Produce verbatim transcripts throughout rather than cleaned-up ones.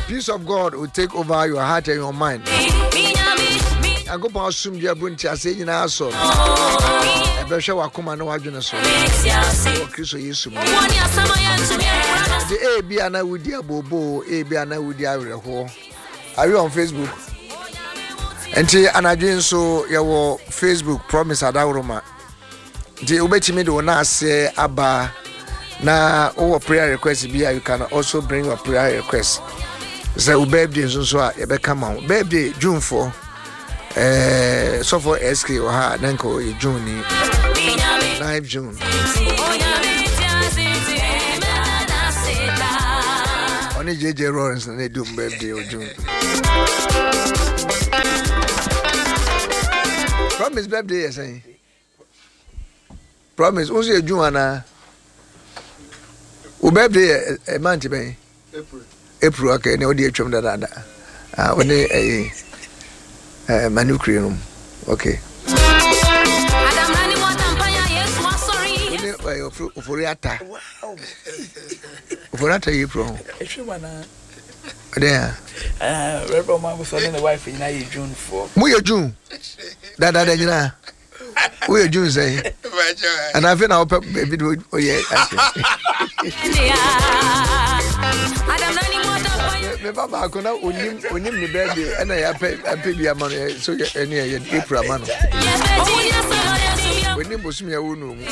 peace of God will take over your heart and your mind. I go for assume you are going to say in our soul. I bet you are coming over to the soul. Christ is the A B and I would dear Bobo, A B and I would dear. Are you on Facebook? And I doing so your Facebook promise Adauroma. The Ubeti do not say Abba. Now, our prayer request be you can also bring your prayer request. So, birthday is also a come out. Birthday June fourth. Uh, so for S K or her, then call it June ninth June. Only J J Lawrence and they do birthday or June. Promise birthday, yes, eh? Promise, who's your June? Anna? Who birthday a month, eh? April. April, okay, no dear chum da da. Ah, when they Uh, Manu Cream. Okay. Foriata. Foriata, you pro. There. Uh, Rebel man was telling the wife in June fourth. Muya June. That, that, you know. We are June say. And I've been out baby. Oh, yeah. Baba akona onim onim ni birthday and I pay pay bi amano so any April amano onim bosumi ya wonu mu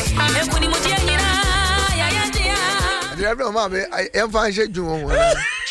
the every mama I am fan she June won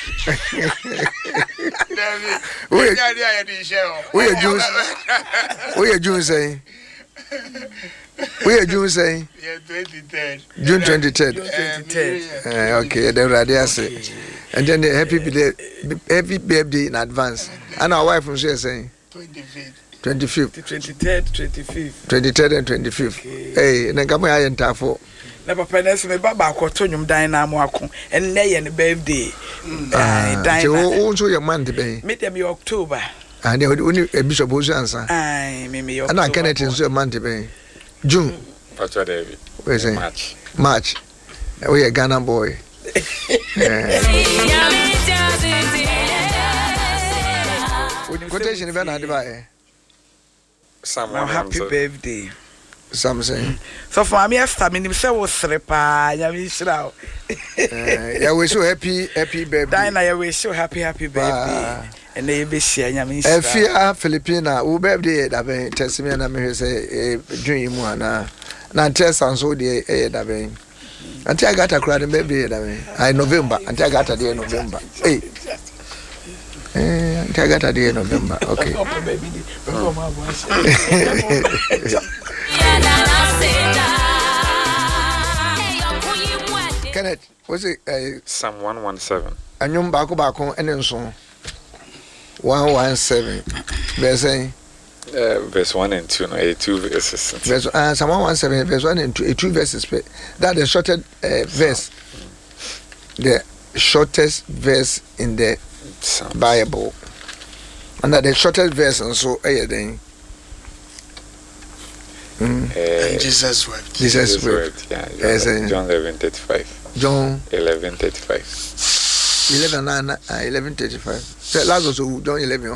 we we June we June say we are June say twenty-third June twenty-third okay the radio say. And then the happy birthday, happy birthday in advance. And our wife from here saying twenty-fifth, twenty-fifth, twenty-third, twenty-fifth, twenty-third and twenty-fifth. Hey, then come here and tafo. Never penance me baba kotonyum dynamo ako and nay and birthday. Ah, dynamo. Also your month be. Meet them October. And they would only a bishop who answer. Aye, me and I cannot in so month be. June. What's your David? Where's it? March. March. We a Ghana boy. Quotation event had by some happy birthday. Some say so for me, after me, himself was repa. Ya wish now. Yeah, we so happy, happy birthday. Dina, ya we so happy, happy birthday. And they be share ya wish. If you are Filipina, who birthday that be test me and I say dream one na na test and so the eh that be. Until I got a crowd in baby, I November. Until I got a day in November. Hey, eh, until I got a day in November. Okay. Kenneth, what's it? Uh, Psalm one one seven. And you back back on and then so one one seven. Verse. Uh, verse one and two, no, a two verses. Verse uh, Psalm one one seven, verse one and two, a two verses. That the shortest uh, verse, the shortest verse in the Psalms. Bible, and that the shortest verse, and so eh, then. Mm. Uh, Jesus wept. Jesus, Jesus wept. wept. Yeah, John, yes, John eleven thirty-five. John eleven thirty-five. Eleven nine uh, eleven thirty five. So Lazarus John eleven.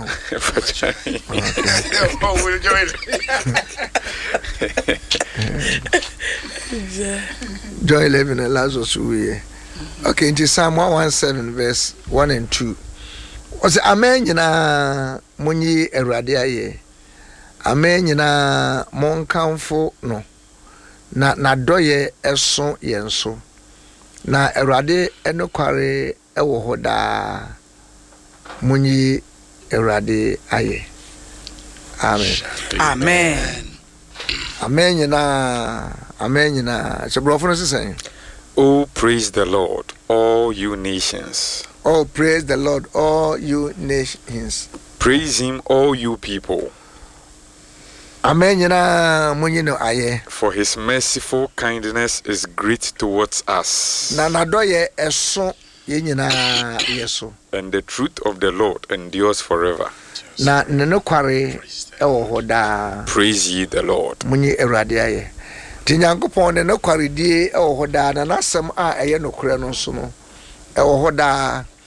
John eleven and Lazarus we. Okay, into Psalm one one seven verse one and two. Was amen na munyi erade aye. Amen na monkamfo no. Na na doye eso yenso. Na erade enokware ewo hoda munyi erade aye. Amen. Amen. Amen na amen na so brofo no say. Oh, praise the Lord, all you nations. Oh, praise the Lord, all you nations. Praise him, all you people. Amen na munyi no aye. For his merciful kindness is great towards us. Na na doye eso ye nyina yeso. And the truth of the Lord endures forever. Na no kware ewo hoda. Praise ye the Lord. Munyi erade aye. Ti Nyankopon ne no kware die ewo hoda na nasem a eye no kore no so no ewo hoda.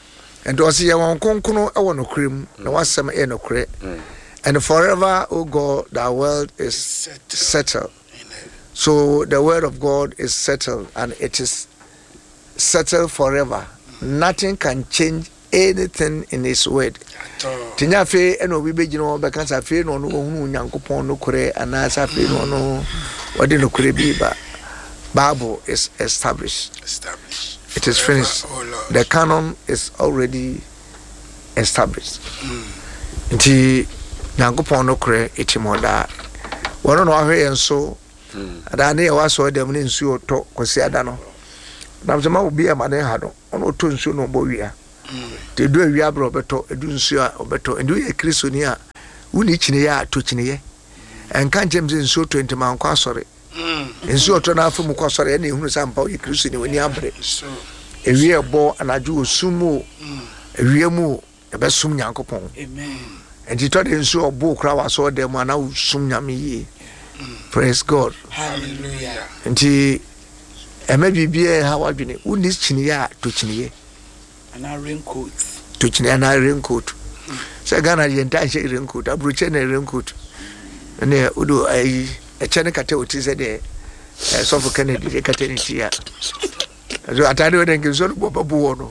And was here one konkono e wono krem na wasem e no kre. And forever, O God, thy word is settled. So the word of God is settled, and it is settled forever. Nothing can change anything in his word. Tinya fe eno bi begino be kan sa fe no no hunu Nyankopon no kure anasa fe no no wodi no kure bi ba. Bible is established. Established. It is finished. Oh, the canon is already established. Mm. Nti Nyankopon no kure etimoda. Wono no ahwe enso ada ne yawaso dem ne nsuo to kosi ada no. Na msema obi amane ha no. Ono to nsuo no bo wia. Te do awia bro beto edu nsuo a obeto endu ye Kristo ni a wuni chine ya to chine ye. Enka njem nsuo twenty man kwa sore. Mm. Nsuo to na afu mu kwa sore e na ehunu sampa ye Kristo ni woni abre. Ewie ebo anaju osumu. Ewie mu ebe sum Nyankopon. Amen. Enti to de nsuo obo kra waso dem ana sum nyame yi. Praise God. Hallelujah. Enti eme bibie ha wadwene wuni chine ya to chine ye. And a raincoat. To chine na raincoat. Se Ghana yenta she raincoat, abruche na raincoat. Ne udo ai e chene kate otize de so for Kennedy de kate ni tia. So atade weden ke so bo babu wono.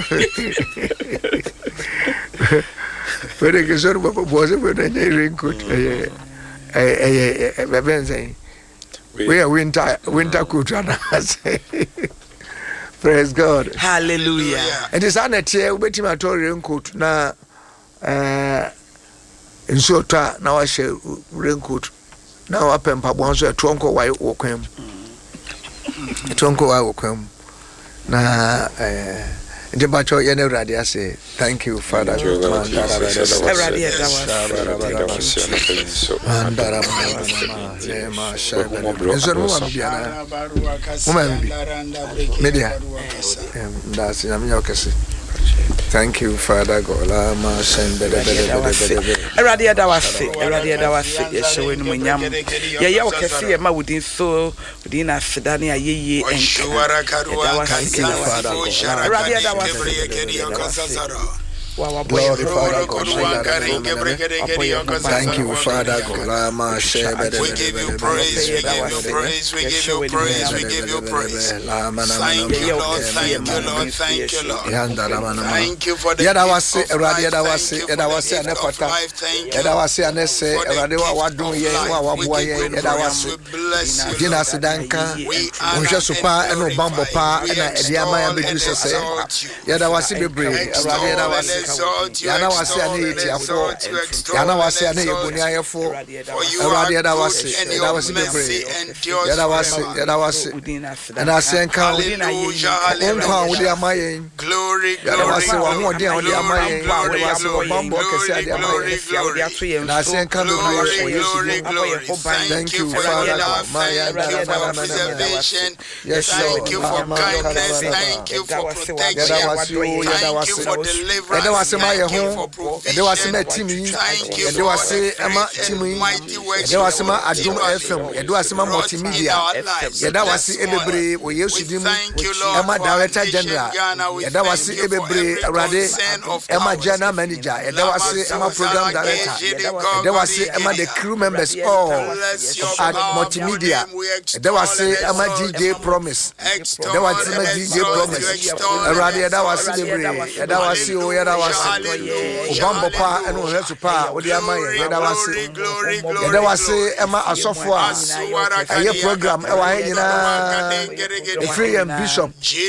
Weden ke so bo babu so weden raincoat. Eh eh eh bebenze. We are winter winter coat and praise God. Hallelujah. And this an etie ubeti ma to raincoat na eh nso ta na wa hye raincoat na wa pempa bon so eto nko wa wokwam. Eto nko wa wokwam. Na eh ndi ba cho ye na urade ase. Thank you Father. Thank you, Father God. Lama sende de de de de. Eradia da wase, eradia da wase. Yesho enu munyam. Ya ya okese ye ma wudin so wudin aseda ne ayeye enka. Thank you, Father God. Eradia da wase. Glory, Father God. Thank you, Father God. Lama sende de de de. We give you praise, we give you praise, we give you praise, we give you praise. Thank you, Lord, thank you, Lord, thank you, Lord. Thank you for the Yada gift wase, of eradi yada life. wase, Thank you yada for wase the gift of anefata. life. Thank you Yada wase anese, for the eradi wa gift wadu of ye, wa life. We wabuwa give ye, you yada praise, wase. we bless you, Dina Lord. sidanka, We unja supa eno bambo pa, ena ediama ya bedu sese. Yada wase bebre, eradi yada wase. Yana wase ane iti afo. Yana wase ane yebuni ayefo. Eradi yada wase, yada wase bebre. Yada wase, yada wase. Yada wase enka. Onka wudi amaye. Glory, Yada glory, wase wa huwa glory, dia wudi amaye. glory, Yada wase wa bambo kese adi amaye. Na wase enka bebre. glory, glory. Thank you for your love. Thank you for preservation. Thank you for kindness. Thank you for protection. Thank you for deliverance. Thank you for provision. Thank you for the mighty works you Yadawasima multimedia. Yadawasi ebebre we yesu dimu. Emma director general. Yadawasi ebebre rade. Emma general manager. Yadawasi Emma program director. Yadawasi Emma the crew members all at multimedia. Yadawasi Emma D J Promise. Yadawasi Emma D J Promise. Rade yadawasi ebebre. Yadawasi o yadawasi. Obambo pa eno hesu pa odi amaye. Yadawasi. Yadawasi Emma asofo aye program e wa he nyina the free and bishop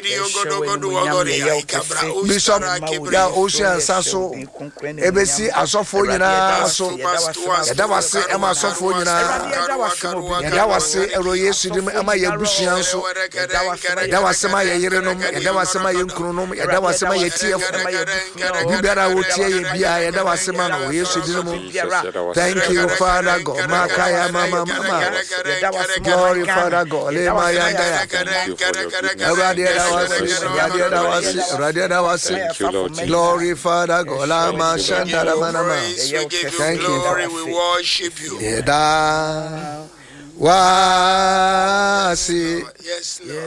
bishop ya ocean saso ebesi asofo nyina so yadawasi Emma asofo nyina yadawasi ero yesu dim Emma yebusuan so yadawasi ma ye yerenom yadawasi ma ye nkurunom yadawasi ma ye tief bibiara wotie ye bia yadawasi ma no yesu dim. Thank you Father God. Makaya mama mama. Glory Father God. Le mayanda ya. Radia dawasi, radia dawasi, radia dawasi. Glory Father God. La mashanda la manama. Thank you. Glory, we worship you. Yeda wasi. Yes, Lord.